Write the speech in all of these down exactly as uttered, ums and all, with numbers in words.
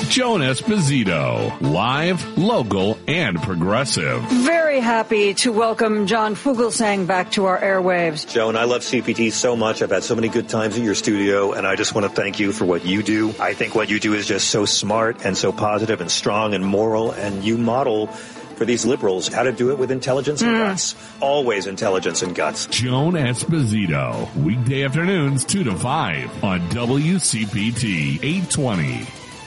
Joan Esposito, live, local, and progressive. Very happy to welcome John Fugelsang back to our airwaves. Joan, I love C P T so much. I've had so many good times at your studio, and I just want to thank you for what you do. I think what you do is just so smart and so positive and strong and moral, and you model for these liberals how to do it with intelligence and mm. guts. Always intelligence and guts. Joan Esposito, weekday afternoons two to five on W C P T eight twenty.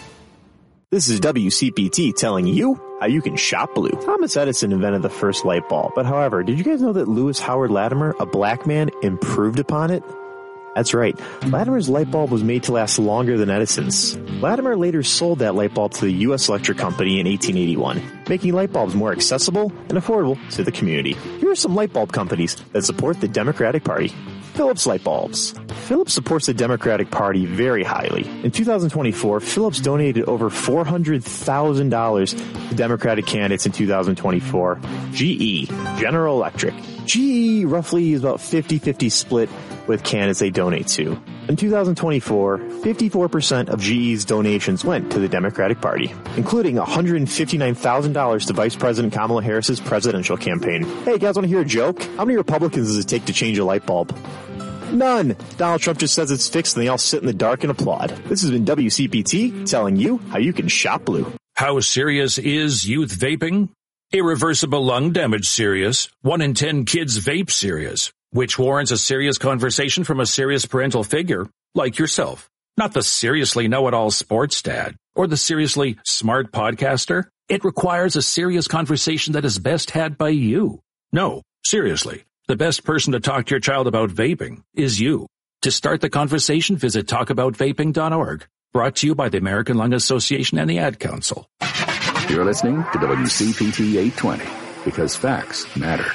This is W C P T telling you how you can shop blue. Thomas Edison invented the first light bulb, but however, did you guys know that Lewis Howard Latimer, a black man, improved upon it? That's right. Latimer's light bulb was made to last longer than Edison's. Latimer later sold that light bulb to the U S Electric Company in eighteen eighty-one, making light bulbs more accessible and affordable to the community. Here are some light bulb companies that support the Democratic Party. Philips Light Bulbs. Philips supports the Democratic Party very highly. In two thousand twenty-four, Philips donated over four hundred thousand dollars to Democratic candidates in two thousand twenty-four. G E, General Electric. G E roughly is about fifty-fifty split with candidates they donate to. In two thousand twenty-four, fifty-four percent of G E's donations went to the Democratic Party, including one hundred fifty-nine thousand dollars to Vice President Kamala Harris's presidential campaign. Hey, guys, want to hear a joke? How many Republicans does it take to change a light bulb? None. Donald Trump just says it's fixed and they all sit in the dark and applaud. This has been W C P T telling you how you can shop blue. How serious is youth vaping? Irreversible lung damage serious. One in ten kids vape serious, which warrants a serious conversation from a serious parental figure like yourself. Not the seriously know-it-all sports dad or the seriously smart podcaster. It requires a serious conversation that is best had by you. No, seriously. The best person to talk to your child about vaping is you. To start the conversation, visit talk about vaping dot org. Brought to you by the American Lung Association and the Ad Council. You're listening to W C P T eight twenty, because facts matter.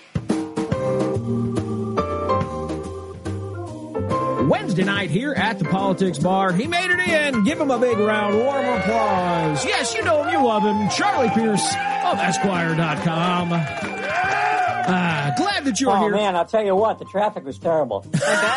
Wednesday night here at the Politics Bar. He made it in. Give him a big round, warm applause. Yes, you know him, you love him. Charlie Pierce of Esquire dot com. Ah, glad that you're oh, here. Oh, man, I'll tell you what, the traffic was terrible.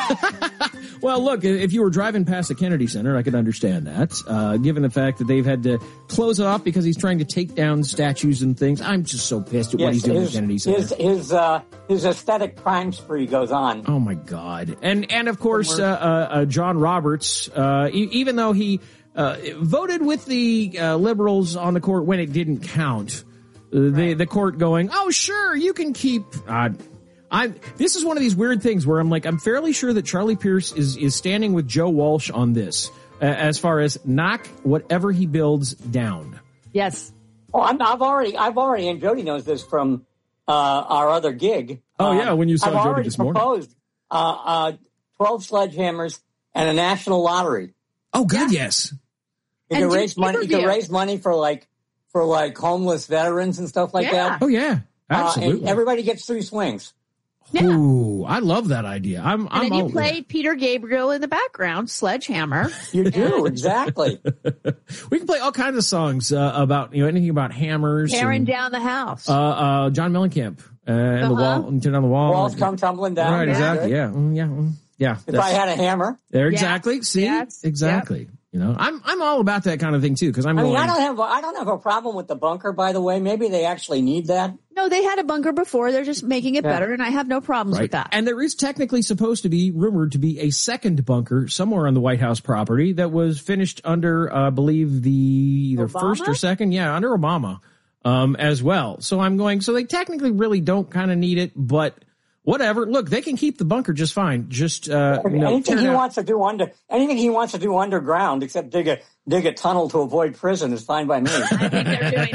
Well, look, if you were driving past the Kennedy Center, I could understand that, uh, given the fact that they've had to close it off because he's trying to take down statues and things. I'm just so pissed at yes, what he's doing his, at the Kennedy Center. His, his, uh, his aesthetic crime spree goes on. Oh, my God. And, and of course, uh, uh, John Roberts, uh, e- even though he uh, voted with the uh, liberals on the court when it didn't count, Uh, the the court going, oh, sure, you can keep. Uh, I this is one of these weird things where I'm like, I'm fairly sure that Charlie Pierce is is standing with Joe Walsh on this, uh, as far as knock whatever he builds down. Yes. Oh, I'm, I've already, I've already, and Jody knows this from uh, our other gig. Oh um, yeah, when you saw I've Jody this morning. I've already proposed uh, uh, twelve sledgehammers and a national lottery. Oh, good, yeah. Yes. You can raise money. You can raise money for like. For like homeless veterans and stuff like yeah. that. Oh yeah, absolutely. Uh, and everybody gets three swings. Yeah. Ooh, I love that idea. I'm. And I'm then you all, play Peter Gabriel in the background, Sledgehammer. You do exactly. We can play all kinds of songs uh, about you know anything about hammers, tearing and, down the house. Uh, uh, John Mellencamp uh, and uh-huh. the wall, and turn down the wall. Walls come tumbling down. Right, yeah. exactly. Yeah, mm, yeah, mm, yeah. If I had a hammer, there, exactly. Yeah. See, yes. exactly. Yep. You know, I'm I'm all about that kind of thing too because I'm. I mean, going, I don't have I don't have a problem with the bunker. By the way, maybe they actually need that. No, they had a bunker before. They're just making it yeah. better, and I have no problems right. with that. And there is technically supposed to be rumored to be a second bunker somewhere on the White House property that was finished under, uh, I believe, the either Obama? first or second, yeah, under Obama, um, as well. So I'm going. So they technically really don't kind of need it, but. Whatever. Look, they can keep the bunker just fine. Just uh, you know, anything he out. wants to do under anything he wants to do underground, except dig a dig a tunnel to avoid prison, is fine by me. I think they're doing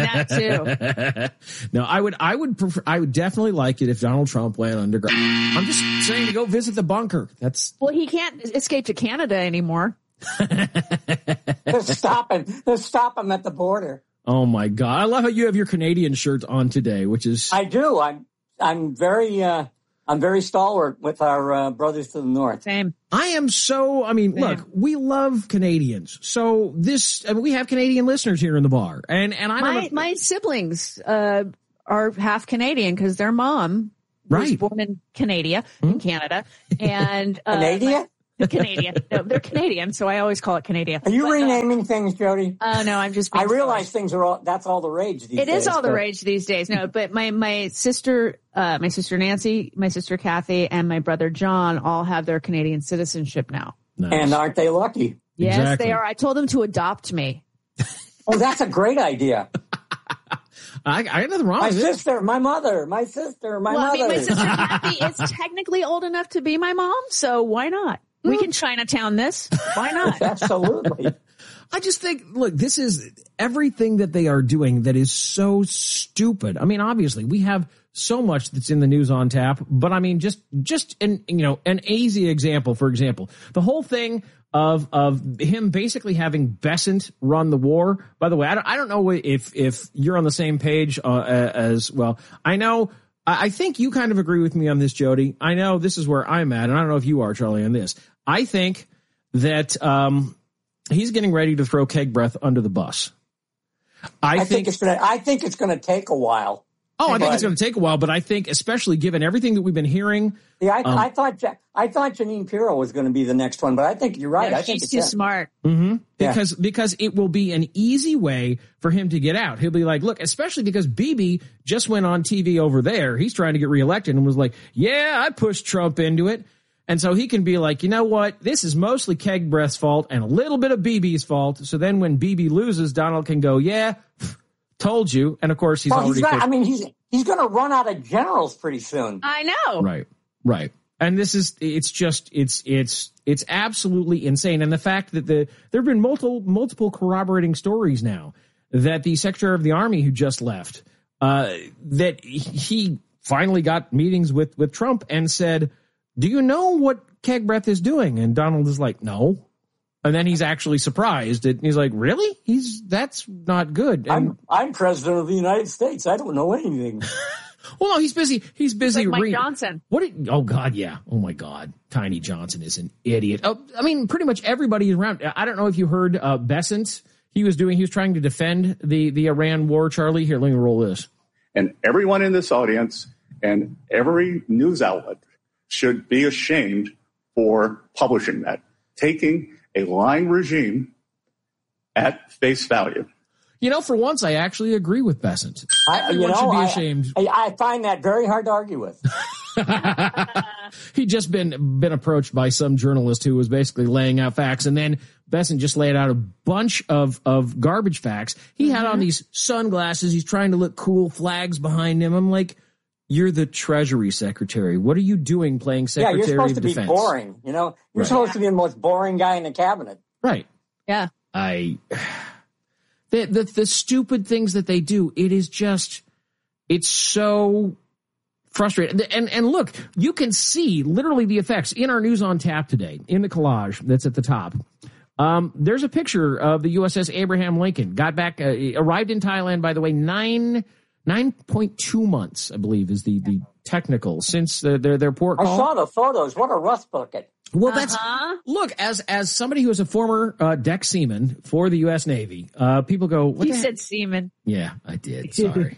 that too. No, I would, I would prefer, I would definitely like it if Donald Trump went underground. I'm just saying to go visit the bunker. That's well, he can't escape to Canada anymore. Just stop him. Just stop him at the border. Oh my God! I love how you have your Canadian shirt on today, which is I do. I'm I'm very. Uh, I'm very stalwart with our uh, brothers to the north. Same. I am so, I mean, Same. Look, we love Canadians. So this, I mean, we have Canadian listeners here in the bar. And, and I my, don't know. My siblings uh, are half Canadian because their mom right. was born in Canada, mm-hmm. in Canada. And uh, Canada? Canadian. No, they're Canadian, so I always call it Canadian. Are you but, renaming uh, things, Jody? Oh, uh, no, I'm just I realize silly. things are all, that's all the rage these it days. It is all but... the rage these days. No, but my, my sister, uh, my sister Nancy, my sister Kathy, and my brother John all have their Canadian citizenship now. Nice. And aren't they lucky? Yes, exactly. they are. I told them to adopt me. Oh, that's a great idea. I, I got nothing wrong my with it. My sister, my mother, my sister, my well, mother. I mean, my sister Kathy is technically old enough to be my mom, so why not? Mm. We can Chinatown this. Why not? Absolutely. I just think, look, this is everything that they are doing that is so stupid. I mean, obviously, we have so much that's in the news on tap, but I mean, just just an you know an easy example. For example, the whole thing of of him basically having Bessent run the war. By the way, I don't, I don't know if if you're on the same page uh, as well. I know. I think you kind of agree with me on this, Jody. I know this is where I'm at, and I don't know if you are, Charlie, on this. I think that um, he's getting ready to throw Keg Breath under the bus. I, I think, think it's going to. I think it's going to take a while. Oh, I but, think it's going to take a while, but I think, especially given everything that we've been hearing. Yeah, I, um, I thought I thought Janine Pirro was going to be the next one, but I think you're right. Yeah, I think she's it's too that. smart. Mm-hmm. Because yeah. because it will be an easy way for him to get out. He'll be like, look, especially because Bibi just went on T V over there. He's trying to get reelected and was like, yeah, I pushed Trump into it. And so he can be like, you know what? This is mostly Keg Breath's fault and a little bit of Bibi's fault. So then when Bibi loses, Donald can go, yeah, told you. And of course, he's well, already. He's not, I mean, he's he's going to run out of generals pretty soon. I know. Right. Right. And this is, it's just, it's, it's, it's absolutely insane. And the fact that the, there have been multiple, multiple corroborating stories now that the Secretary of the Army who just left, uh, that he finally got meetings with, with Trump and said, do you know what Keg Breath is doing? And Donald is like, no. And then he's actually surprised. And he's like, really? He's, that's not good. And, I'm, I'm president of the United States. I don't know anything. Well, no, he's busy. He's busy. Like Mike re- Johnson. What? Did, oh God, yeah. Oh my God, Tiny Johnson is an idiot. Oh, I mean, pretty much everybody around. I don't know if you heard uh, Bessent. He was doing. He was trying to defend the the Iran war. Charlie, here, let me roll this. And everyone in this audience and every news outlet should be ashamed for publishing that, taking a lying regime at face value. You know, for once, I actually agree with Bessent. I, you Everyone know, should be I, ashamed. I, I find that very hard to argue with. He'd just been been approached by some journalist who was basically laying out facts, and then Bessent just laid out a bunch of, of garbage facts. He mm-hmm. had on these sunglasses. He's trying to look cool, flags behind him. I'm like, you're the Treasury Secretary. What are you doing playing Secretary of Defense? Yeah, you're supposed to be boring. You know, you're right. supposed to be the most boring guy in the cabinet. Right. Yeah. I... The, the the stupid things that they do, it is just, it's so frustrating. And and look, you can see literally the effects in our News on Tap today, in the collage that's at the top. Um, there's a picture of the U S S Abraham Lincoln. Got back, uh, arrived in Thailand, by the way, nine nine point two months, I believe, is the, the technical since uh, their their port call. I saw the photos. What a rust bucket. Well, that's uh-huh. look as as somebody who is a former uh, deck seaman for the U S Navy. Uh, people go, what you the said heck? seaman. Yeah, I did. Sorry.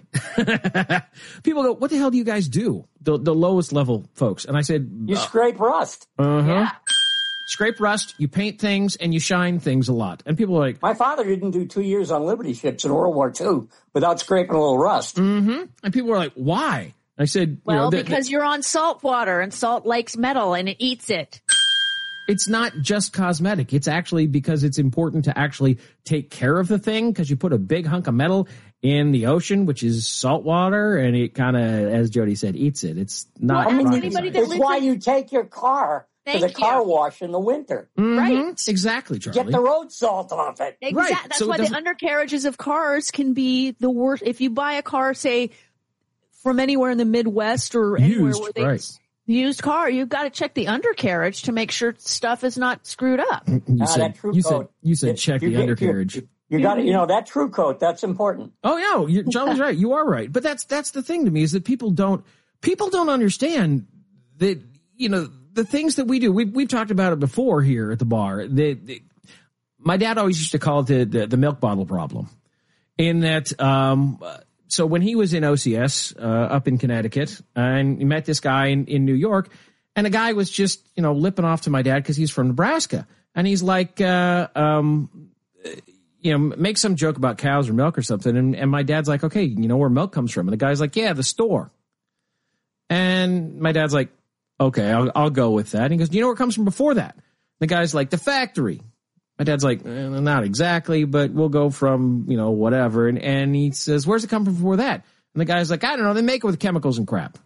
People go, what the hell do you guys do? The the lowest level folks, and I said, you uh, scrape rust. Uh huh. Yeah. Scrape rust. You paint things and you shine things a lot. And people are like, my father didn't do two years on Liberty ships in World War Two without scraping a little rust. Mm-hmm. And people are like, why? I said, well, you know, the, because the, you're on salt water and salt likes metal and it eats it. It's not just cosmetic. It's actually because it's important to actually take care of the thing, because you put a big hunk of metal in the ocean, which is salt water, and it kind of, as Jody said, eats it. It's not. Well, rocket anybody science. It's why you take your car Thank to the car you. wash in the winter. Mm-hmm. Right. Exactly, Charlie. Get the road salt off it. Exactly. Right. That's So it why the doesn't- undercarriages of cars can be the worst. If you buy a car, say, from anywhere in the Midwest or anywhere Used, where they right. used car, you've got to check the undercarriage to make sure stuff is not screwed up. You Ah, said, that true you coat. said, you said It- check you the get- undercarriage. You, you got it. You know, that true coat, that's important. Oh yeah, you're, Charlie's right. You are right. But that's that's the thing to me, is that people don't people don't understand that, you know, the things that we do. We've we've talked about it before here at the bar. The, the, my dad always used to call it the, the the milk bottle problem. In that, um, so when he was in O C S uh, up in Connecticut, and he met this guy in, in New York, And the guy was just, you know, lipping off to my dad because he's from Nebraska. And he's like, uh, um, you know, make some joke about cows or milk or something. And, and my dad's like, okay, you know where milk comes from? And the guy's like, yeah, the store. And my dad's like, okay, I'll, I'll go with that. And he goes, do you know where it comes from before that? The guy's like, the factory. My dad's like, eh, not exactly, but we'll go from, you know, whatever. And, and he says, where's it come from before that? And the guy's like, I don't know. They make it with chemicals and crap.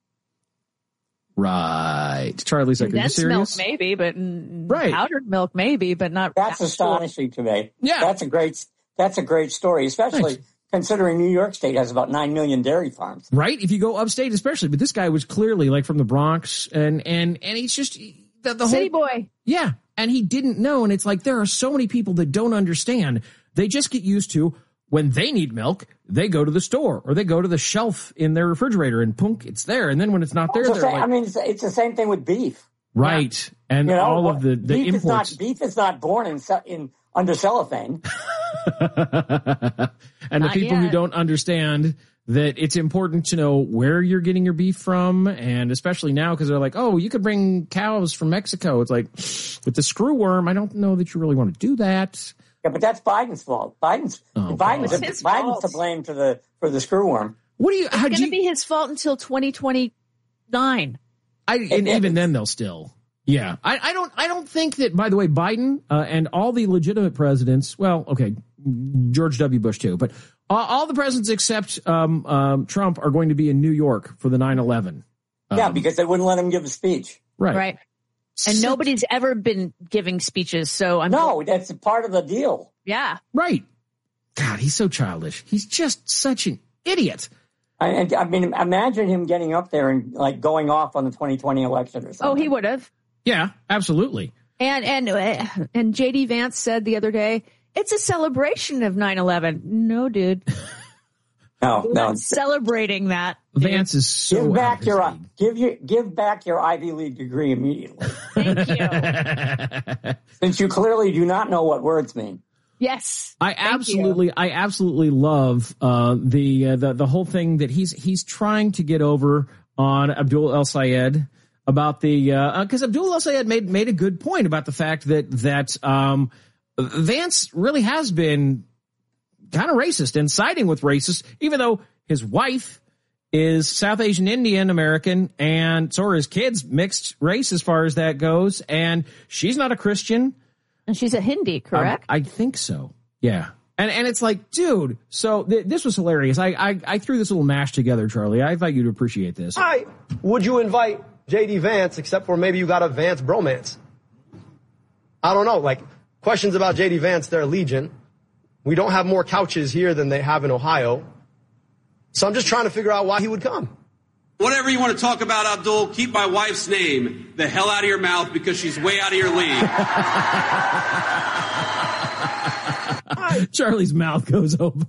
Right. Charlie's like, are you serious? Milk, maybe, but right. Powdered milk, maybe, but not. That's astonishing to me. Yeah. That's a great, that's a great story, especially Thanks. considering New York State has about nine million dairy farms. Right. If you go upstate, especially, but this guy was clearly like from the Bronx and, and, and he's just the, the city whole boy. Yeah. And he didn't know. And it's like, there are so many people that don't understand. They just get used to when they need milk, they go to the store or they go to the shelf in their refrigerator and punk, it's there. And then when it's not there, It's the they're same- like, I mean, it's, it's the same thing with beef. right. And You know, all of the, the beef imports. Is not, beef is not born in, ce- in under cellophane. And the Not people who yet. don't understand that it's important to know where you're getting your beef from. And especially now, because they're like, oh, you could bring cows from Mexico. It's like, with the screw worm, I don't know that you really want to do that. Yeah, but that's Biden's fault. Biden's Oh, Biden's, God. It's his Biden's fault. to blame for the for the screwworm. What do you, It's how going do to you, be his fault until twenty twenty-nine. I, and even then they'll still, yeah. I, I don't, I don't think that, by the way, Biden uh, and all the legitimate presidents, well, okay, George W. Bush too, but all, all the presidents except um, um, Trump are going to be in New York for the nine eleven. Um, Yeah, because they wouldn't let him give a speech. right. Right. And So- nobody's ever been giving speeches. So I'm No, that's a part of the deal. Yeah. Right. God, he's so childish. He's just such an idiot. I, I mean, imagine him getting up there and like going off on the twenty twenty election or something. Oh, he would have. Yeah, absolutely. And and uh, and J D Vance said the other day, it's a celebration of nine eleven. No, dude. No, We're no. not celebrating that. dude. Vance is so Give out back of his your league. give you give back your Ivy League degree immediately, Thank you. since you clearly do not know what words mean. Yes. I Thank absolutely, I absolutely love uh, the uh, the the whole thing that he's he's trying to get over on Abdul El Sayed about the because uh, Abdul El Sayed made made a good point about the fact that that um, Vance really has been kind of racist and siding with racists, even though his wife is South Asian Indian American and so are his kids, mixed race as far as that goes, and she's not a Christian. And she's a Hindi, correct? I, I think so. Yeah. And and it's like, dude, so th- this was hilarious. I, I I threw this little mash together, Charlie. I thought you'd appreciate this. Why would you invite J D Vance except for maybe you got a Vance bromance? I don't know. Like, questions about J D Vance, they're legion. We don't have more couches here than they have in Ohio. So I'm just trying to figure out why he would come. Whatever you want to talk about, Abdul, keep my wife's name the hell out of your mouth because she's way out of your league. Charlie's mouth goes open.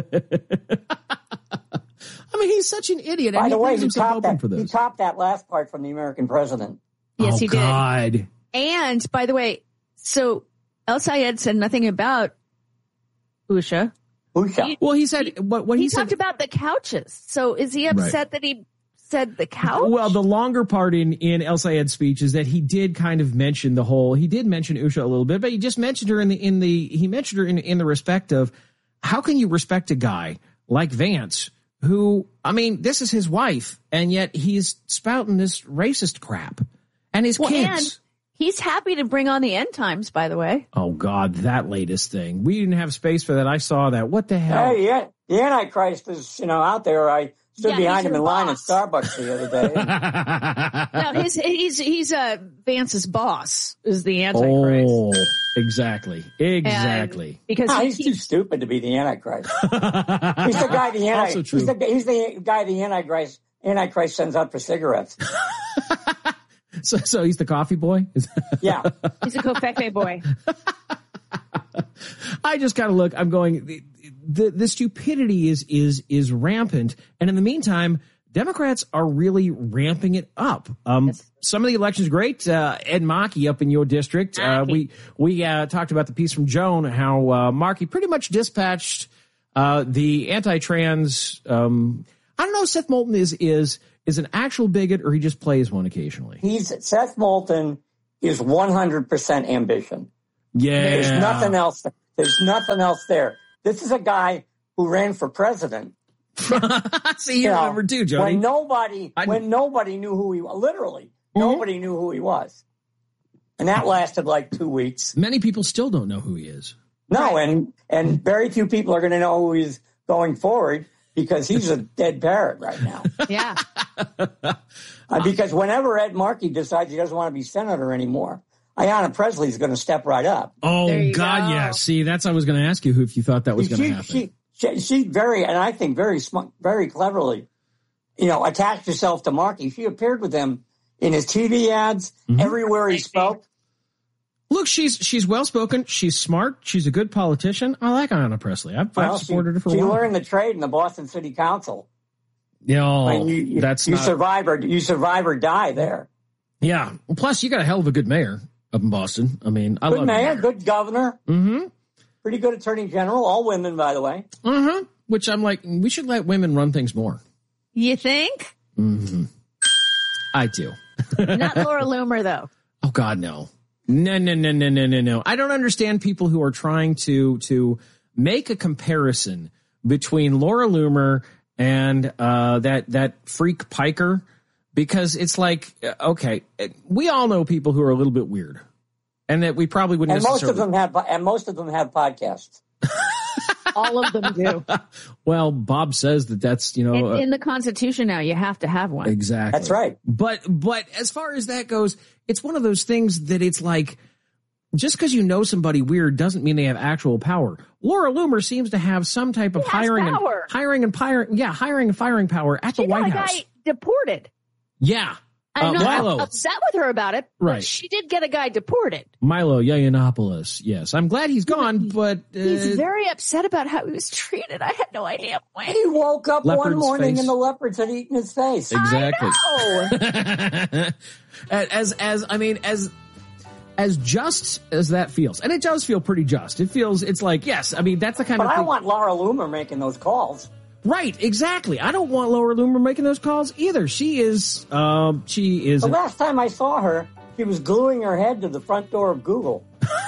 I mean, he's such an idiot. By and the he way, leaves he himself topped open that. for He this. topped that last part from the American president. Yes, oh, he did. God. And by the way, so El Sayed said nothing about Usha. Usha. Well, he said what what He, he, said. talked about the couches. So is he upset that he said the couch? Well, the longer part in, in El Sayed's speech is that he did kind of mention the whole, he did mention Usha a little bit, but he just mentioned her in the, in the, he mentioned her in, in the respect of how can you respect a guy like Vance who, I mean, this is his wife and yet he's spouting this racist crap and his well, kids. And he's happy to bring on the end times, by the way. Oh God, that latest thing. We didn't have space for that. I saw that. What the hell? Hey, yeah, the Antichrist is, you know, out there. I stood Yeah, behind he's him your in line at boss. Starbucks the other day. No, he's he's he's uh, Vance's boss is the Antichrist. Oh, exactly. Exactly. And because No, he he's too keeps, stupid to be the Antichrist. He's the guy the Also Antichrist. true. He's the, he's the guy the Antichrist Antichrist sends out for cigarettes. So, so he's the coffee boy? Yeah. he's a Kofefe boy. I just kind of look, I'm going, the, the, the stupidity is, is, is rampant. And in the meantime, Democrats are really ramping it up. Um, Yes. Some of the elections, great. Uh, Ed Markey up in your district. Uh, we, we, uh, talked about the piece from Joan, how, uh, Markey pretty much dispatched, uh, the anti-trans, um, I don't know, Seth Moulton is, is, is an actual bigot or he just plays one occasionally? He's Seth Moulton is one hundred percent ambition. Yeah. There's nothing else. There's nothing else there. This is a guy who ran for president. See, you, you know, remember too, Jody. When nobody, I, when nobody knew who he was, literally, mm-hmm. nobody knew who he was. And that lasted like two weeks. Many people still don't know who he is. No, and, and very few people are going to know who he's going forward because he's a dead parrot right now. Yeah. uh, because whenever Ed Markey decides he doesn't want to be senator anymore, Ayanna Presley's going to step right up. Oh, God, go. yeah. See, that's I was going to ask you if you thought that was going to happen. She, she, she very, and I think very smart, very cleverly, you know, attached herself to Markey. She appeared with him in his T V ads, mm-hmm. everywhere he spoke. Look, she's she's well-spoken. She's smart. She's a good politician. I like Ayanna Presley. I've, well, I've supported she, her for a she while. She learned the trade in the Boston City Council. Yeah, oh, I mean, you, that's you not... survive or you survive or die there. Yeah. Well, plus, you got a hell of a good mayor up in Boston. I mean, I good love mayor, mayor, good governor. Mm-hmm. Pretty good attorney general. All women, by the way. Mm-hmm. Which I'm like, we should let women run things more. You think? Mm-hmm. I do. Not Laura Loomer, though. Oh, God, no. No, no, no, no, no, no, no. I don't understand people who are trying to to make a comparison between Laura Loomer and uh, that that freak Piker, because it's like, okay, we all know people who are a little bit weird, and that we probably wouldn't. And necessarily... most of them have, and most of them have podcasts. All of them do. Well, Bob says that that's, you know. In, in the Constitution now, you have to have one. Exactly. That's right. But, but as far as that goes, it's one of those things that it's like, just because you know somebody weird doesn't mean they have actual power. Laura Loomer seems to have some type of hiring and, hiring and firing, yeah, hiring and firing power at she the White got a House. Guy deported. Yeah. I'm uh, not Milo. upset with her about it, but right. she did get a guy deported. Milo Yiannopoulos, yes. I'm glad he's gone, but... Uh, he's very upset about how he was treated. I had no idea why. He woke up one morning face. and the leopards had eaten his face. Exactly. I know. as, as, I mean, as... As just as that feels, and it does feel pretty just. It feels, it's like, yes, I mean, that's the kind but of thing. But I want Laura Loomer making those calls. Right, exactly. I don't want Laura Loomer making those calls either. She is, um, she is. The last time I saw her, she was gluing her head to the front door of Google.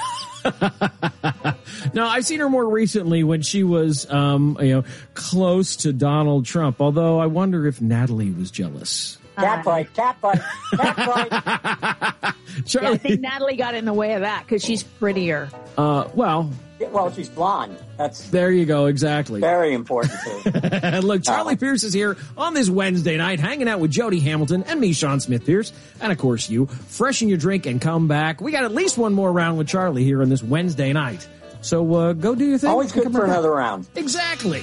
No, I've seen her more recently when she was, um, you know, close to Donald Trump. Although I wonder if Natalie was jealous. Cat fight, cat fight, cat fight. Charlie. Yeah, I think Natalie got in the way of that because she's prettier. Uh, well. Well, she's blonde. That's there you go. Exactly. Very important too. Look, Charlie uh, Pierce is here on this Wednesday night, hanging out with Jody Hamilton and me, Sean Smith Pierce, and of course you. Freshen your drink and come back. We got at least one more round with Charlie here on this Wednesday night. So uh, go do your thing. Always good for another round. Exactly.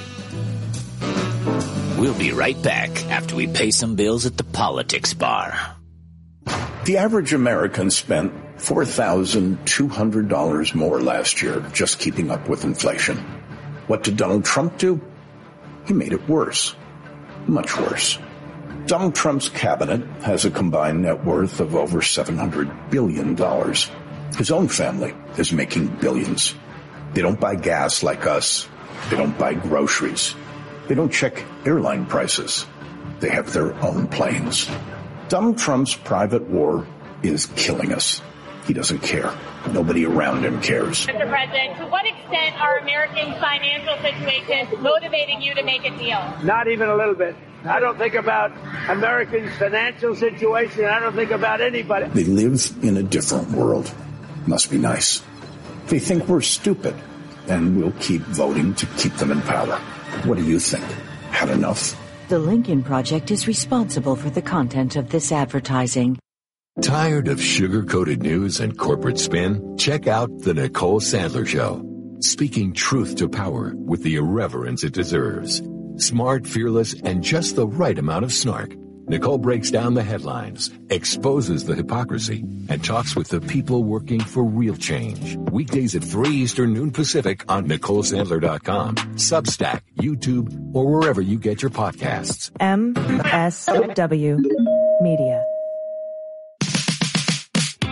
We'll be right back after we pay some bills at the politics bar. The average American spent four thousand two hundred dollars more last year just keeping up with inflation. What did Donald Trump do? He made it worse. Much worse. Donald Trump's cabinet has a combined net worth of over seven hundred billion dollars. His own family is making billions. They don't buy gas like us. They don't buy groceries. They don't check airline prices. They have their own planes. Donald Trump's private war is killing us. He doesn't care. Nobody around him cares. Mister President, to what extent are Americans' financial situations motivating you to make a deal? Not even a little bit. I don't think about Americans' financial situation. I don't think about anybody. They live in a different world. Must be nice. They think we're stupid, and we'll keep voting to keep them in power. What do you think? Had enough? The Lincoln Project is responsible for the content of this advertising. Tired of sugar-coated news and corporate spin? Check out The Nicole Sandler Show. Speaking truth to power with the irreverence it deserves. Smart, fearless, and just the right amount of snark. Nicole breaks down the headlines, exposes the hypocrisy, and talks with the people working for real change. Weekdays at three Eastern, noon Pacific on Nicole Sandler dot com, Substack, YouTube, or wherever you get your podcasts. M S W Media. I'm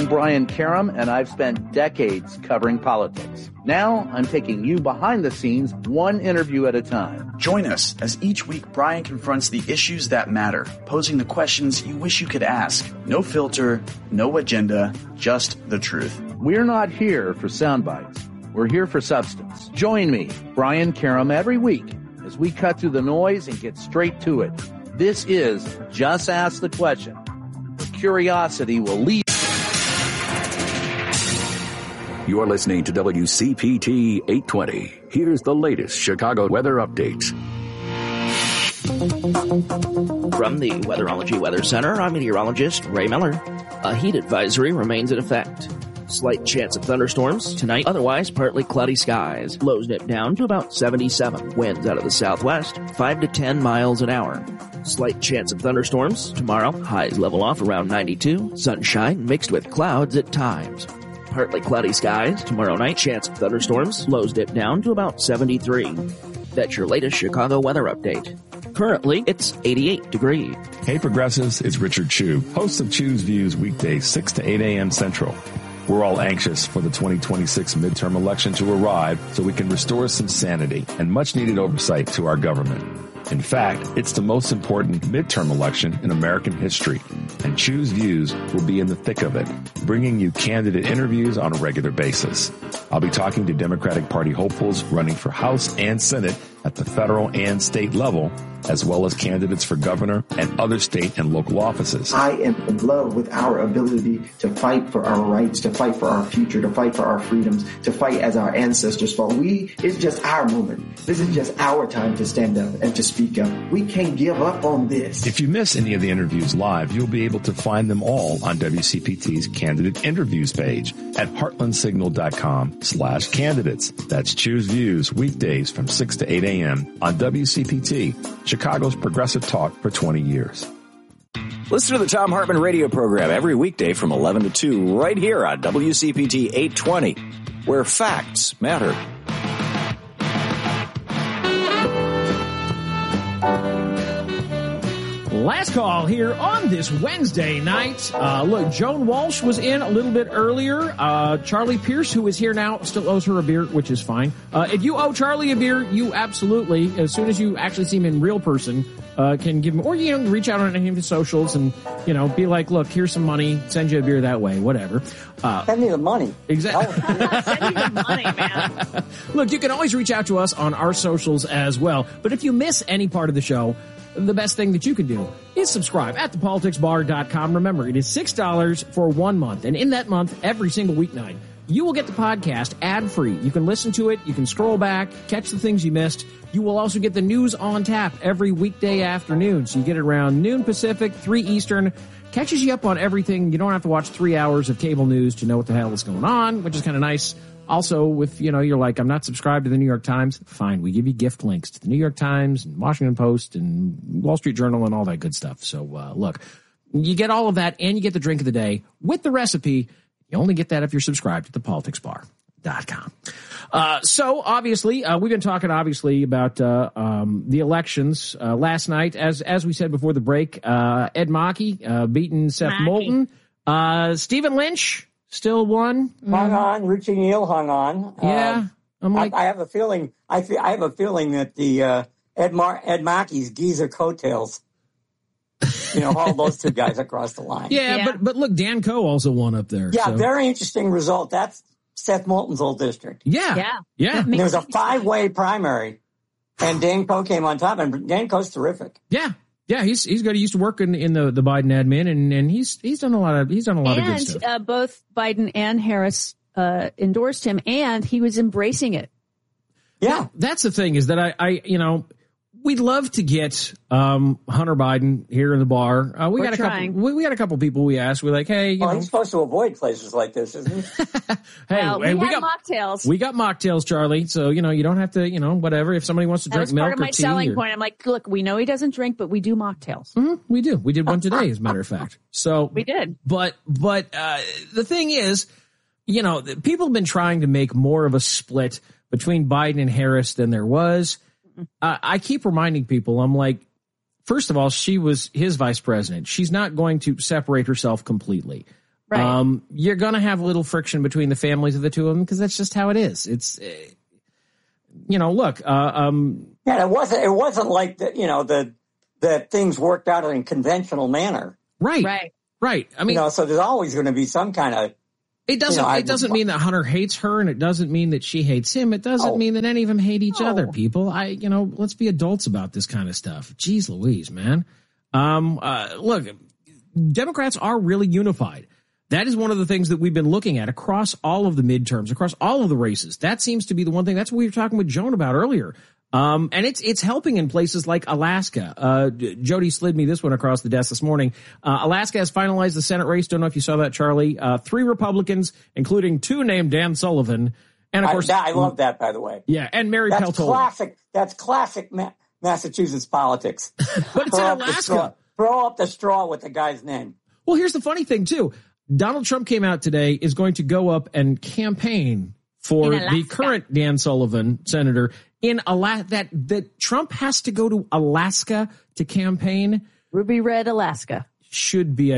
I'm Brian Karam, and I've spent decades covering politics. Now, I'm taking you behind the scenes, one interview at a time. Join us as each week Brian confronts the issues that matter, posing the questions you wish you could ask. No filter, no agenda, just the truth. We're not here for sound bites. We're here for substance. Join me, Brian Karam, every week as we cut through the noise and get straight to it. This is Just Ask the Question, where curiosity will lead. You're listening to W C P T eight twenty. Here's the latest Chicago weather updates. From the Weatherology Weather Center, I'm meteorologist Ray Miller. A heat advisory remains in effect. Slight chance of thunderstorms tonight, otherwise partly cloudy skies. Lows dip down to about seventy-seven. Winds out of the southwest, five to ten miles an hour. Slight chance of thunderstorms tomorrow. Highs level off around ninety-two. Sunshine mixed with clouds at times. Partly cloudy skies tomorrow night. Chance of thunderstorms. Lows dip down to about seventy-three. That's your latest Chicago weather update. Currently, it's eighty-eight degrees. Hey Progressives, it's Richard Chu, host of Chu's Views weekdays six to eight a.m. Central. We're all anxious for the twenty twenty-six midterm election to arrive so we can restore some sanity and much needed oversight to our government. In fact, it's the most important midterm election in American history, and Chu's Views will be in the thick of it, bringing you candidate interviews on a regular basis. I'll be talking to Democratic Party hopefuls running for House and Senate at the federal and state level, as well as candidates for governor and other state and local offices. I am in love with our ability to fight for our rights, to fight for our future, to fight for our freedoms, to fight as our ancestors fought. We, it's just our moment. This is just our time to stand up and to speak up. We can't give up on this. If you miss any of the interviews live, you'll be able to find them all on W C P T's candidate interviews page at heartlandsignal.com slash candidates. That's Choose Views weekdays from six to eight a.m. on W C P T, Chicago's progressive talk for twenty years. Listen to the Thom Hartmann radio program every weekday from eleven to two right here on W C P T eight twenty, where facts matter. Last call here on this Wednesday night. Uh, look, Joan Walsh was in a little bit earlier. Uh, Charlie Pierce, who is here now, still owes her a beer, which is fine. Uh, if you owe Charlie a beer, you absolutely, as soon as you actually see him in real person, uh, can give him, or, you know, reach out on any of his socials and, you know, be like, look, here's some money, send you a beer that way, whatever. Uh, send me the money. Exactly. Send me the money, man. Look, you can always reach out to us on our socials as well. But if you miss any part of the show, the best thing that you can do is subscribe at the politics bar dot com. Remember, it is six dollars for one month. And in that month, every single weeknight, you will get the podcast ad-free. You can listen to it. You can scroll back, catch the things you missed. You will also get the news on tap every weekday afternoon. So you get it around noon Pacific, three Eastern. Catches you up on everything. You don't have to watch three hours of cable news to know what the hell is going on, which is kind of nice. Also, with, you know, you're like, I'm not subscribed to the New York Times. Fine. We give you gift links to the New York Times and Washington Post and Wall Street Journal and all that good stuff. So, uh, look, you get all of that and you get the drink of the day with the recipe. You only get that if you're subscribed to the politics bar dot com. Uh, so obviously, uh, we've been talking obviously about, uh, um, the elections, uh, last night. As, as we said before the break, uh, Ed Markey, uh, beaten Seth Markey. Moulton, uh, Stephen Lynch. Still won. Hung on. Richie Neal hung on. Yeah. Uh, I'm like, I, I have a feeling. I feel, I have a feeling that the uh, Ed Mar- Ed Markey's geezer coattails. You know, all those two guys across the line. yeah, Yeah. but but look, Dan Coe also won up there. Yeah, so. very interesting result. That's Seth Moulton's old district. Yeah. Yeah. Yeah. That makes There was a sense. five-way primary, and Dan Coe came on top, and Dan Coe's terrific. Yeah. Yeah, he's he's good. He used to work in, in the, the Biden admin, and, and he's he's done a lot of he's done a lot of good And stuff. uh, both Biden and Harris uh, endorsed him, and he was embracing it. Yeah. That's the thing is that I, I you know, we'd love to get um, Hunter Biden here in the bar. Uh, we We're got a trying. couple. We, we got a couple people we asked. We're like, hey, you Well, know, he's supposed to avoid places like this, isn't he? hey, well, we, hey, we had got mocktails. we got mocktails, Charlie. So you know, you don't have to, you know, whatever. If somebody wants to That drink was milk part of or my tea, selling or, point. I'm like, look, we know he doesn't drink, but we do mocktails. Mhm, we do. We did one today, as a matter of fact. So We did. But but uh, the thing is, you know, the- people have been trying to make more of a split between Biden and Harris than there was. Uh, I keep reminding people, I'm like, first of all, she was his vice president. She's not going to separate herself completely. Right. Um, you're going to have a little friction between the families of the two of them because that's just how it is. It's, uh, you know, look. Uh, um, yeah, it wasn't. It wasn't like that. You know, the that things worked out in a conventional manner. Right. Right. Right. I mean, you know, so there's always going to be some kind of. It doesn't. You know, it doesn't mean that Hunter hates her, and it doesn't mean that she hates him. It doesn't oh. mean that any of them hate each oh. other. People, I, you know, let's be adults about this kind of stuff. Jeez Louise, man. Um, uh, look, Democrats are really unified. That is one of the things that we've been looking at across all of the midterms, across all of the races. That seems to be the one thing. That's what we were talking with Joan about earlier. Um, and it's it's helping in places like Alaska. Uh, Jody slid me this one across the desk this morning. Uh, Alaska has finalized the Senate race. Don't know if you saw that, Charlie. Uh, three Republicans, including two named Dan Sullivan. And of course, I, I love that, by the way. Yeah, and Mary that's Peltola. Classic. That's classic Ma- Massachusetts politics. But it's in Alaska. Throw up the straw with the guy's name. Well, here's the funny thing, too. Donald Trump came out today, is going to go up and campaign for the current Dan Sullivan senator in Alaska. That, that Trump has to go to Alaska to campaign. Ruby Red, Alaska. Should be a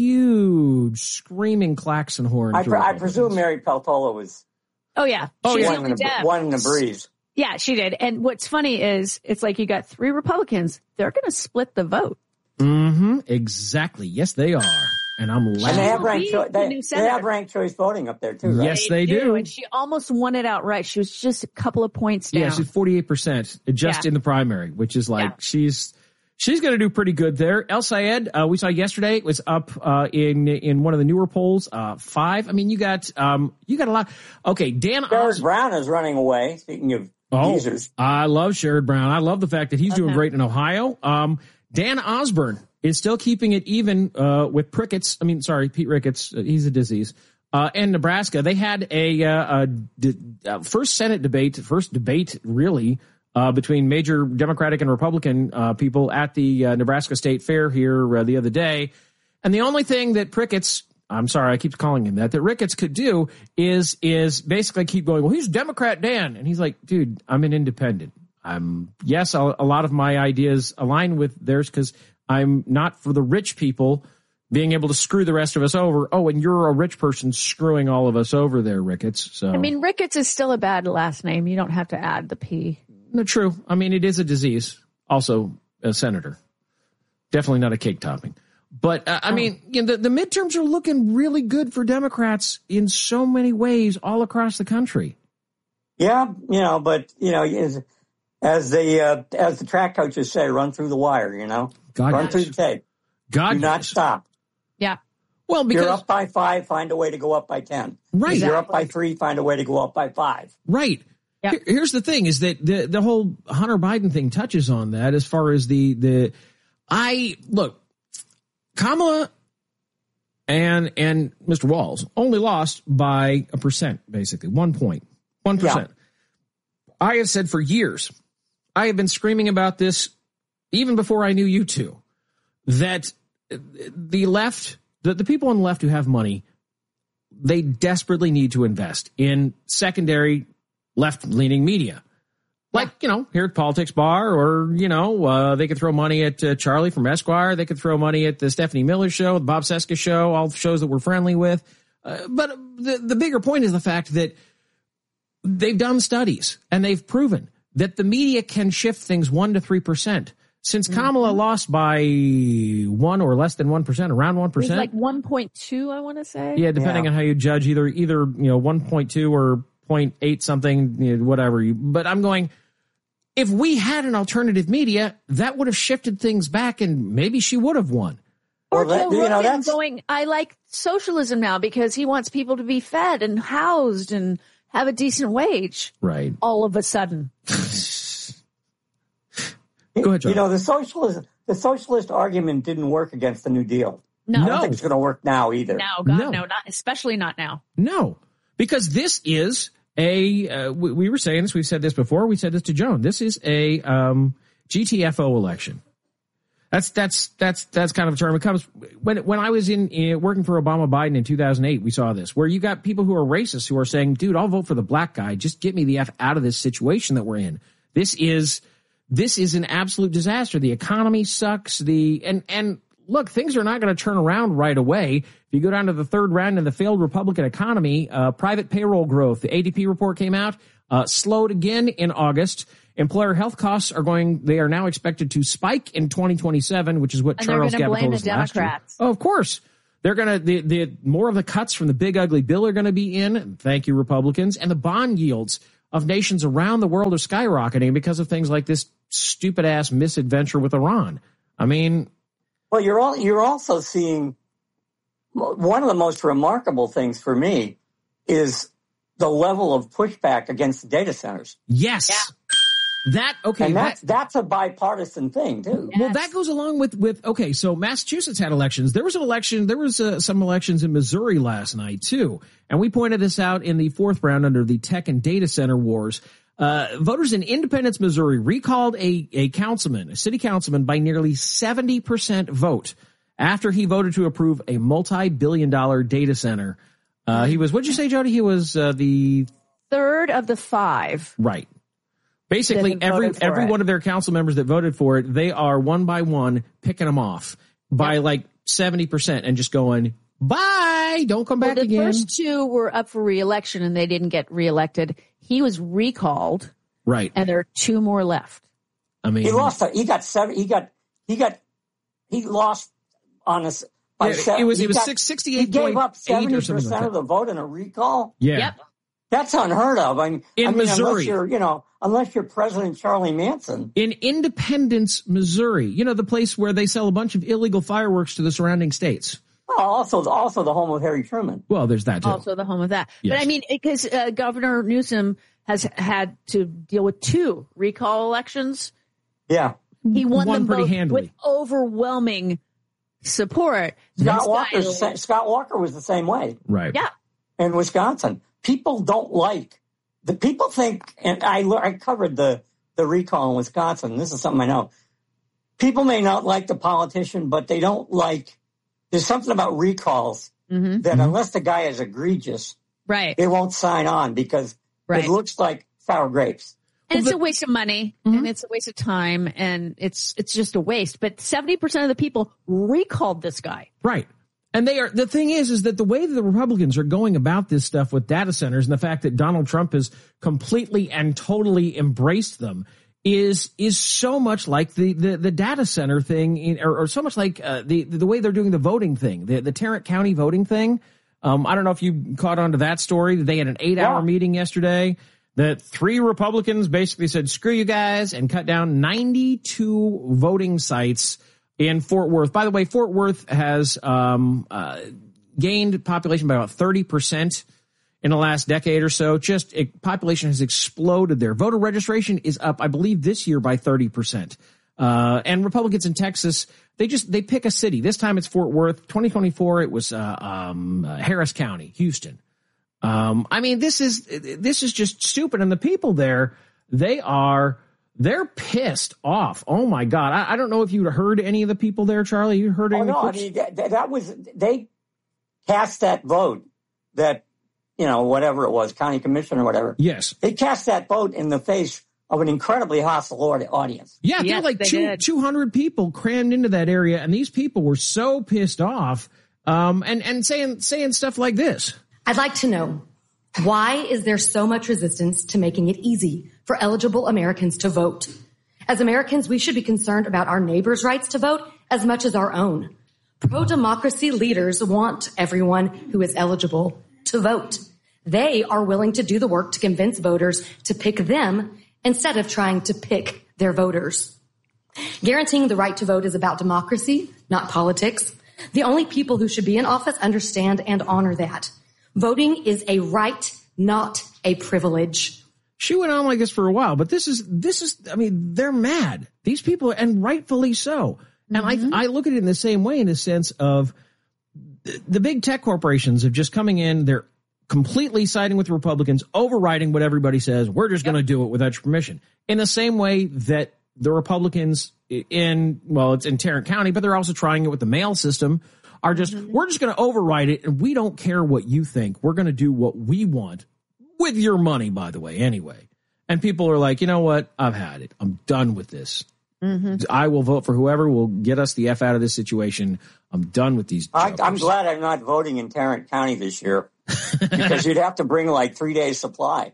huge screaming klaxon horn. I, pre- I presume Mary Peltola was. Oh, yeah. Oh, She's yeah. One in, the, one in the breeze. Yeah, she did. And what's funny is it's like you got three Republicans. They're going to split the vote. Mm-hmm. Exactly. Yes, they are. And I'm laughing. And they have ranked, cho- they, they have ranked choice voting up there, too, right? Yes, they, they do. do. And she almost won it outright. She was just a couple of points down. Yeah, she's forty-eight percent just yeah. in the primary, which is like yeah. she's she's going to do pretty good there. El Sayed, uh, we saw yesterday, was up uh, in in one of the newer polls, uh, five. I mean, you got um, you got a lot. Okay, Dan Sherrod Brown is running away, speaking of oh, users. I love Sherrod Brown. I love the fact that he's okay. doing great in Ohio. Um, Dan Osborne is still keeping it even uh, with Ricketts. I mean, sorry, Pete Ricketts. Uh, he's a disease. Uh, and Nebraska, they had a, uh, a, d- a first Senate debate, first debate really, uh, between major Democratic and Republican uh, people at the uh, Nebraska State Fair here uh, the other day. And the only thing that Ricketts, I'm sorry, I keep calling him that, that Ricketts could do is is basically keep going, well, he's Democrat Dan. And he's like, dude, I'm an independent. I'm yes, a, a lot of my ideas align with theirs because I'm not for the rich people being able to screw the rest of us over. Oh, and you're a rich person screwing all of us over there, Ricketts. So I mean, Ricketts is still a bad last name. You don't have to add the P. No, true. I mean, it is a disease. Also, a senator. Definitely not a cake topping. But, uh, I mean, you know, the, the midterms are looking really good for Democrats in so many ways all across the country. Yeah, you know, but, you know, as, as the uh, as the track coaches say, run through the wire, you know. God run yes. through the tape. God Do not yes. stop. Yeah. Well, because you're up by five, find a way to go up by ten. Right. If you're up by three, find a way to go up by five. Right. Yep. Here, here's the thing is that the, the whole Hunter Biden thing touches on that as far as the, the, I look, Kamala and, and Mister Walz only lost by a percent, basically one point, one percent. Yeah. I have said for years, I have been screaming about this even before I knew you two, that the left, the, the people on the left who have money, they desperately need to invest in secondary left-leaning media. Like, you know, here at Politics Bar, or, you know, uh, they could throw money at uh, Charlie from Esquire. They could throw money at the Stephanie Miller Show, the Bob Cesca Show, all the shows that we're friendly with. Uh, but the, the bigger point is the fact that they've done studies and they've proven that the media can shift things one to three percent. Since Kamala mm-hmm. lost by one or less than one percent, around one percent. It was like one point two, I want to say. Yeah, depending yeah. on how you judge, either, either you know, one point two or zero point eight something, you know, whatever. You, but I'm going, if we had an alternative media, that would have shifted things back and maybe she would have won. Or well, Joe that, you know, Rogan that's... going, I like socialism now because he wants people to be fed and housed and have a decent wage. Right. All of a sudden. Go ahead, John. You know, the socialist the socialist argument didn't work against the New Deal. No. I don't think it's going to work now either. No, God, No. no, not especially not now. No, because this is a, uh, we, we were saying this, we've said this before, we said this to Joan. This is a um, G T F O election. That's that's that's that's kind of a term. It comes when when I was in, in working for Obama Biden in two thousand eight. We saw this where you got people who are racist who are saying, "Dude, I'll vote for the black guy. Just get me the F out of this situation that we're in. This is this is an absolute disaster. The economy sucks. The and and look, things are not going to turn around right away. If you go down to the third round in the failed Republican economy, uh, private payroll growth, the A D P report came out, uh, slowed again in August. Employer health costs are going, they are now expected to spike in twenty twenty-seven, which is what and Charles Gavin told us last year. Oh, of course. They're going to, the, the, more of the cuts from the big ugly bill are going to be in. Thank you, Republicans. And the bond yields of nations around the world are skyrocketing because of things like this stupid ass misadventure with Iran. I mean, well, you're all, you're also seeing one of the most remarkable things for me is the level of pushback against the data centers. Yes. Yeah. That, okay. And that's, that, that's a bipartisan thing, too. Well, that goes along with, with, okay, so Massachusetts had elections. There was an election, there was uh, some elections in Missouri last night, too. And we pointed this out in the fourth round under the tech and data center wars. Uh, voters in Independence, Missouri recalled a, a councilman, a city councilman, by nearly seventy percent vote after he voted to approve a multi-billion dollar data center. Uh, he was, what'd you say, Jody? He was uh, the third of the five. Right. Basically, every every it. one of their council members that voted for it, they are one by one picking them off by yep. like seventy percent and just going, bye, don't come well, back the again. The first two were up for re-election and they didn't get re-elected. He was recalled. Right. And there are two more left. I mean, he lost, he got seven, he got, he got, he lost on us. Yeah, seven, it was, it was got, sixty-eight. He gave up seventy percent like of the vote in a recall. Yeah. Yep. That's unheard of. I mean, in I mean, Missouri, unless you're, you know, unless you're President Charlie Manson. In Independence, Missouri, you know, the place where they sell a bunch of illegal fireworks to the surrounding states. Well, also, also the home of Harry Truman. Well, there's that too. Also the home of that. Yes. But I mean, because uh, Governor Newsom has had to deal with two recall elections. Yeah. He won, won them pretty both handily with overwhelming support. Scott Walker, Scott Walker was the same way. Right. Yeah. In Wisconsin. People don't like, the people think, and I, I covered the, the recall in Wisconsin. This is something I know. People may not like the politician, but they don't like, there's something about recalls mm-hmm. that mm-hmm. unless the guy is egregious, right, they won't sign on because right. it looks like sour grapes. And well, it's the, a waste of money mm-hmm. and it's a waste of time and it's, it's just a waste. But seventy percent of the people recalled this guy. Right. And they are, the thing is, is that the way that the Republicans are going about this stuff with data centers and the fact that Donald Trump has completely and totally embraced them is, is so much like the, the, the data center thing in, or, or so much like, uh, the, the way they're doing the voting thing, the, the Tarrant County voting thing. Um, I don't know if you caught on to that story. They had an eight hour yeah. meeting yesterday that three Republicans basically said, screw you guys, and cut down ninety-two voting sites in Fort Worth. By the way, Fort Worth has um, uh, gained population by about thirty percent in the last decade or so. Just it, population has exploded there. Voter registration is up, I believe, this year by thirty percent. Uh, and Republicans in Texas, they just they pick a city. This time it's Fort Worth. twenty twenty-four, it was uh, um, uh, Harris County, Houston. Um, I mean, this is this is just stupid. And the people there, they are. They're pissed off. Oh my God. I, I don't know if you heard any of the people there, Charlie. You heard any? Oh, no, I mean, that, that was, they cast that vote that, you know, whatever it was, county commission or whatever. Yes. They cast that vote in the face of an incredibly hostile audience. Yeah. Yes, there were like they two, did. two hundred people crammed into that area. And these people were so pissed off, um, and, and saying, saying stuff like this. I'd like to know, why is there so much resistance to making it easy for eligible Americans to vote? As Americans, we should be concerned about our neighbors' rights to vote as much as our own. Pro-democracy leaders want everyone who is eligible to vote. They are willing to do the work to convince voters to pick them instead of trying to pick their voters. Guaranteeing the right to vote is about democracy, not politics. The only people who should be in office understand and honor that. Voting is a right, not a privilege. She went on like this for a while, but this is, this is, I mean, they're mad. These people, and rightfully so. And mm-hmm. I, I look at it in the same way in the sense of the, the big tech corporations have just coming in. They're completely siding with Republicans, overriding what everybody says. We're just yep. going to do it without your permission. In the same way that the Republicans in, well, it's in Tarrant County, but they're also trying it with the mail system, are just, mm-hmm. we're just going to override it, and we don't care what you think. We're going to do what we want with your money, by the way, anyway. And people are like, you know what? I've had it. I'm done with this. Mm-hmm. I will vote for whoever will get us the F out of this situation. I'm done with these I, I'm glad I'm not voting in Tarrant County this year because you'd have to bring like three days supplies.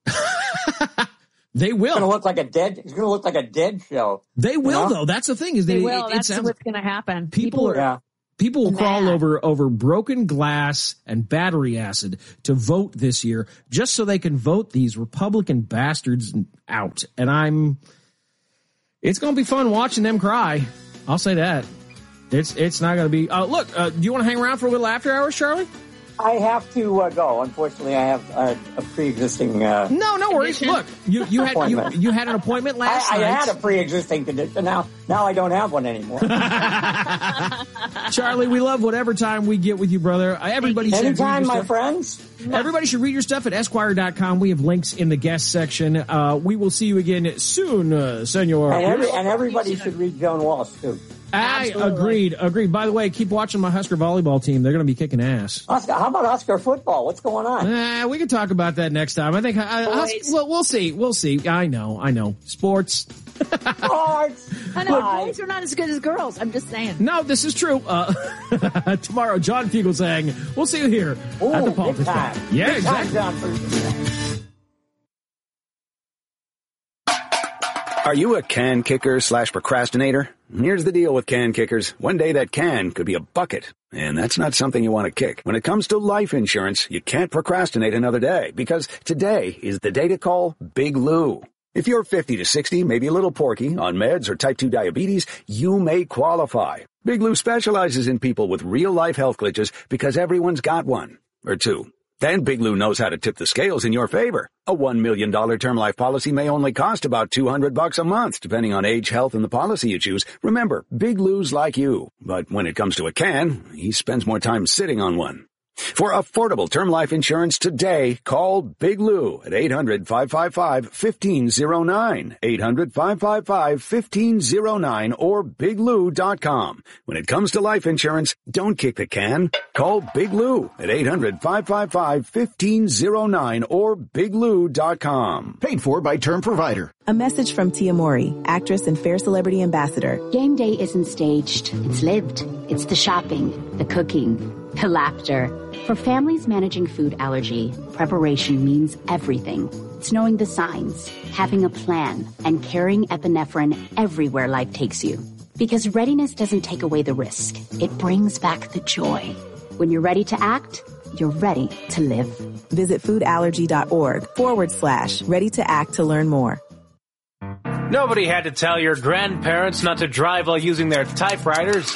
They will. It's going to look like a dead. It's going to look like a dead show. They will, you know? though. That's the thing is they, They will. It, That's it sounds, what's going to happen. People, People are. Yeah. People will mad. crawl over over broken glass and battery acid to vote this year just so they can vote these Republican bastards out. And I'm, it's going to be fun watching them cry. I'll say that. It's it's not going to be. Uh, look, uh, do you want to hang around for a little after hours, Charlie? I have to uh, go. Unfortunately, I have uh, a pre-existing. Uh, no, no worries. condition. Look, you you had you, you had an appointment last I, I night. had a pre-existing condition. Now, now I don't have one anymore. Charlie, we love whatever time we get with you, brother. Uh, everybody should Anytime, read your my stuff. friends. Everybody should read your stuff at Esquire dot com. We have links in the guest section. Uh, we will see you again soon, uh, senor. And, every, and everybody should read Joan Walsh, too. I Absolutely. agreed, agreed. By the way, keep watching my Husker volleyball team. They're going to be kicking ass. Oscar, how about Oscar football? What's going on? Uh, we can talk about that next time. I think. I, I, well, we'll see. We'll see. I know. I know. Sports. Sports. I know boys are not as good as girls. I'm just saying. No, this is true. Uh, tomorrow, John Fugelsang. We'll see you here Ooh, at the big Politics time. Bar. Yeah, Big time, exactly. John Fugelsang. Are you a can kicker slash procrastinator? Here's the deal with can kickers. One day that can could be a bucket, and that's not something you want to kick. When it comes to life insurance, you can't procrastinate another day, because today is the day to call Big Lou. If you're fifty to sixty, maybe a little porky, on meds or type two diabetes, you may qualify. Big Lou specializes in people with real-life health glitches because everyone's got one, or two. Then Big Lou knows how to tip the scales in your favor. A one million dollars term life policy may only cost about two hundred bucks a month, depending on age, health, and the policy you choose. Remember, Big Lou's like you. But when it comes to a can, he spends more time sitting on one. For affordable term life insurance today, call Big Lou at eight hundred, five five five, one five zero nine, eight hundred, five five five, one five zero nine, or big lou dot com. When it comes to life insurance, don't kick the can. Call Big Lou at eight hundred, five five five, one five zero nine or big lou dot com. Paid for by Term Provider. A message from Tia Mori, actress and Fair Celebrity Ambassador. Game day isn't staged. It's lived. It's the shopping, the cooking, the laughter. For families managing food allergy, preparation means everything. It's knowing the signs, having a plan, and carrying epinephrine everywhere life takes you. Because readiness doesn't take away the risk. It brings back the joy. When you're ready to act, you're ready to live. Visit foodallergy.org forward slash ready to act to learn more. Nobody had to tell your grandparents not to drive while using their typewriters.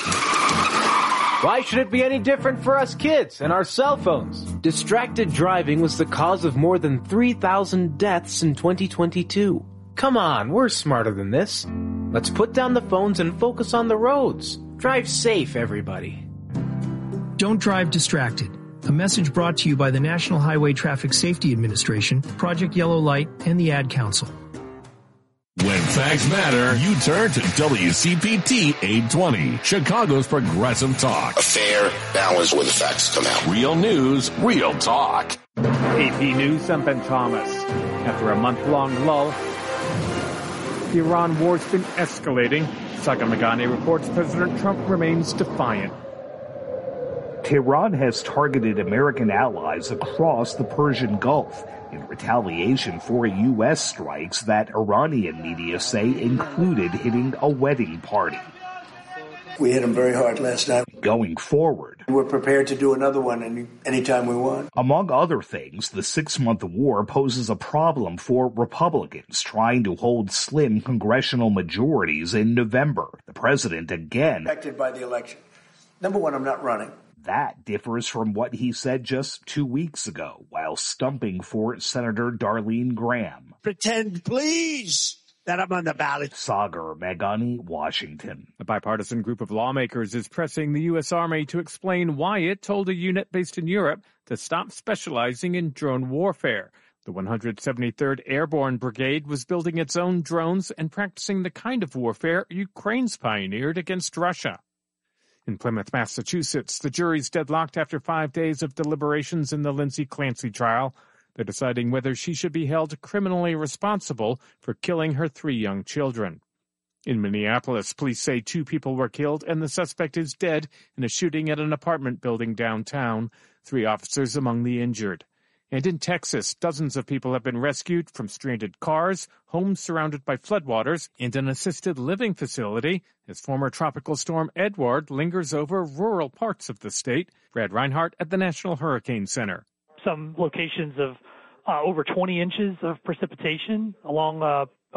Why should it be any different for us kids and our cell phones? Distracted driving was the cause of more than three thousand deaths in twenty twenty-two. Come on, we're smarter than this. Let's put down the phones and focus on the roads. Drive safe, everybody. Don't drive distracted. A message brought to you by the National Highway Traffic Safety Administration, Project Yellow Light, and the Ad Council. When facts matter, you turn to W C P T eight twenty, Chicago's progressive talk. A fair balance where the facts come out. Real news, real talk. A P News, I'm Ben Thomas. After a month-long lull, the Iran war's been escalating. Saga Magani reports President Trump remains defiant. Tehran has targeted American allies across the Persian Gulf in retaliation for U S strikes that Iranian media say included hitting a wedding party. We hit them very hard last night. Going forward, we're prepared to do another one any anytime we want. Among other things, the six-month war poses a problem for Republicans trying to hold slim congressional majorities in November. The president again affected by the election. Number one, I'm not running. That differs from what he said just two weeks ago while stumping for Senator Darlene Graham. Pretend, please, that I'm on the ballot. Sagar Meghani, Washington. A bipartisan group of lawmakers is pressing the U S. Army to explain why it told a unit based in Europe to stop specializing in drone warfare. The one hundred seventy-third Airborne Brigade was building its own drones and practicing the kind of warfare Ukraine's pioneered against Russia. In Plymouth, Massachusetts, the jury's deadlocked after five days of deliberations in the Lindsay Clancy trial. They're deciding whether she should be held criminally responsible for killing her three young children. In Minneapolis, police say two people were killed and the suspect is dead in a shooting at an apartment building downtown, three officers among the injured. And in Texas, dozens of people have been rescued from stranded cars, homes surrounded by floodwaters, and an assisted living facility as former tropical storm Edward lingers over rural parts of the state. Brad Reinhardt at the National Hurricane Center. Some locations of uh, over twenty inches of precipitation along uh,